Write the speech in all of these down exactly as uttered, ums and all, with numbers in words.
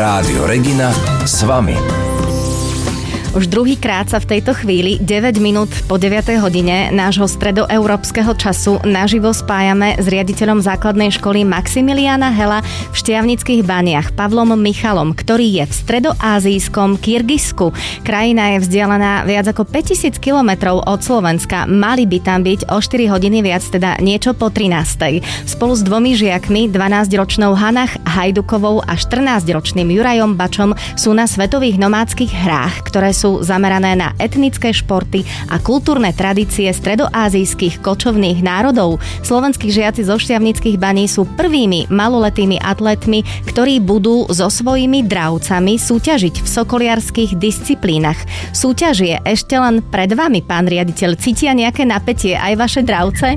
Rádio Regina s vami. Už druhýkrát sa v tejto chvíli, deväť minút po deviatej hodine nášho stredoeurópskeho času naživo spájame s riaditeľom základnej školy Maximiliána Hela v Štiavnických Baniach, Pavlom Michalom, ktorý je v stredoázijskom Kyrgyzsku. Krajina je vzdialená viac ako päťtisíc kilometrov od Slovenska. Mali by tam byť o štyri hodiny viac, teda niečo po trinástej. Spolu s dvomi žiakmi, dvanásťročnou Hanach Hajdukovou a štrnásťročným Jurajom Bačom sú na svetových nomádskych hrách, ktoré sú sú zamerané na etnické športy a kultúrne tradície stredoázijských kočovných národov. Slovenskí žiaci zo Štiavnických Baní sú prvými maloletými atletmi, ktorí budú so svojimi dravcami súťažiť v sokoliarských disciplínach. Súťaž je ešte len pred vami, pán riaditeľ. Cítia nejaké napätie aj vaše dravce?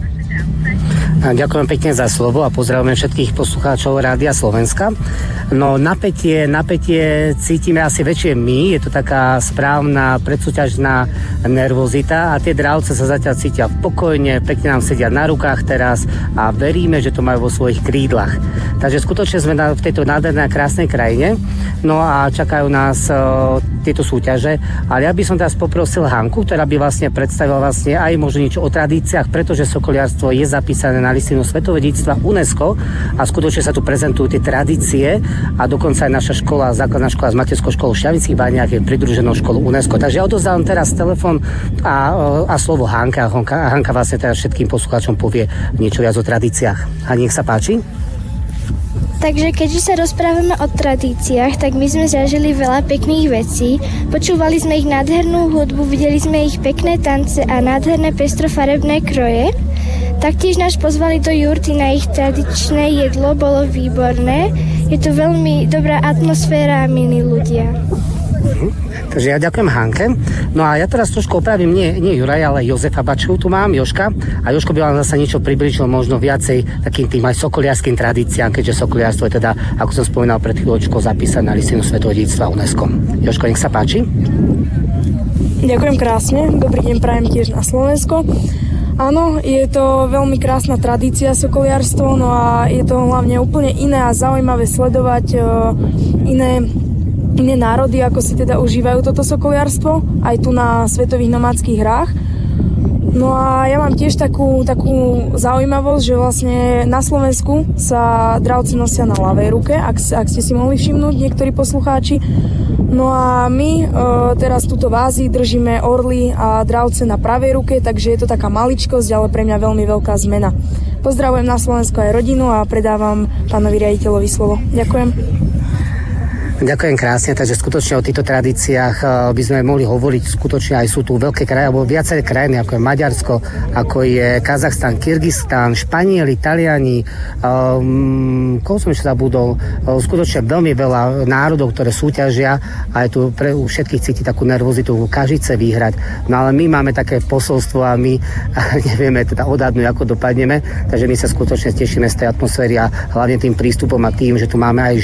Ďakujem pekne za slovo a pozdravujem všetkých poslucháčov Rádia Slovenska. No napätie, napätie cítime asi väčšie my, je to taká správna predsúťažná nervozita a tie dravce sa zatiaľ cítia pokojne, pekne nám sedia na rukách teraz a veríme, že to majú vo svojich krídlach. Takže skutočne sme na, v tejto nádhernej a krásnej krajine, no a čakajú nás uh, tieto súťaže, ale ja by som teraz poprosil Hanku, ktorá by vlastne predstavila vlastne aj možno niečo o tradíciách, pretože sokoliarstvo je zapísané na listinu svetového dedičstva UNESCO a skutočne sa tu prezentujú tie tradície a dokonca aj naša škola, základná škola s materskou školou v Štiavnických Baniach je pridruženou školou UNESCO. Takže ja odovzdávam teraz telefon a, a slovo Hanka. Hanka. Hanka vlastne teraz všetkým poslucháčom povie niečo viac o tradíciách. A nech sa páči. Takže keďže sa rozprávame o tradíciách, tak my sme zažili veľa pekných vecí. Počúvali sme ich nádhernú hudbu, videli sme ich pekné tance a nádherné pestrofarebné kroje. Taktiež nás pozvali do jurty na ich tradičné jedlo, bolo výborné. Je to veľmi dobrá atmosféra a milí ľudia. Mhm. Takže ja ďakujem Hanke. No a ja teraz trošku opravím, nie, nie Juraj, ale Jozefa Bačku tu mám, Jožka. A Jožko by vám zase niečo približil možno viacej takým tým aj sokoliarským tradíciám, keďže sokoliarstvo je teda, ako som spomínal pred chvíľočkou, zapísané na listinu svetového dedičstva UNESCO. Jožko, nech sa páči. Ďakujem krásne. Dobrý deň prajem tiež na Slovensko. Áno, je to veľmi krásna tradícia sokoliarstvo, no a je to hlavne úplne iné a zaujímavé sledovať uh, iné iné národy, ako si teda užívajú toto sokoliarstvo, aj tu na svetových nomádskych hrách. No a ja mám tiež takú, takú zaujímavosť, že vlastne na Slovensku sa dravce nosia na ľavej ruke, ak, ak ste si mohli všimnúť niektorí poslucháči. No a my e, teraz tuto v Ázii držíme orly a dravce na pravej ruke, takže je to taká maličkosť, ale pre mňa veľmi veľká zmena. Pozdravujem na Slovensku aj rodinu a predávam pánovi riaditeľovi slovo. Ďakujem. Ďakujem krásne, takže skutočne o týchto tradíciách by sme mohli hovoriť, skutočne aj sú tu veľké krajiny, alebo viaceré krajiny, ako je Maďarsko, ako je Kazachstan, Kyrgyzstan, Španieli, Taliani, um, koho som ešte zabudol, um, skutočne veľmi veľa národov, ktoré súťažia a je tu pre všetkých cíti takú nervozitu, každý chce vyhrať. No ale my máme také posolstvo a my nevieme teda odhadnúť, ako dopadneme, takže my sa skutočne tešíme z tej atmosféry a hlavne tým prístupom a tým, že tu máme aj